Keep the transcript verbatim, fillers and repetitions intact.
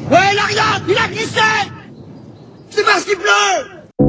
Ouais, là, regarde, il a glissé! C'est parce qu'il pleut!